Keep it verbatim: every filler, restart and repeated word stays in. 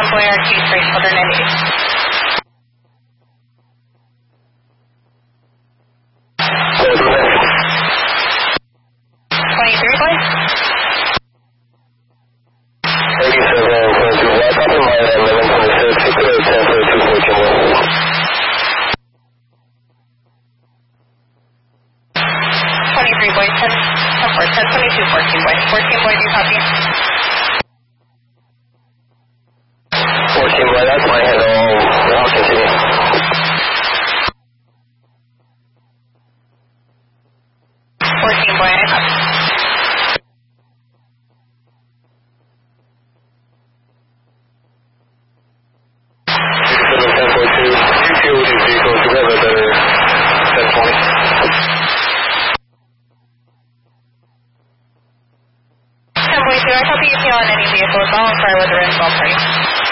Boy R Q three, Children ninety. twenty-three, boy. eighty-seven, twenty-two, black, up in line at eleven twenty-six, you could have ten for two fourteen one. twenty-three, boy, ten, ten, four, ten, twenty-two, fourteen, boy. fourteen, boy, do you copy? fourteen, boy, that's my head, I'll, I'll continue. fourteen, boy, I copy. ten forty-two, you feel with these vehicles, do we have a better ten twenty? ten forty-two, I copy you feel on any vehicles. I'll inquire with the rental party.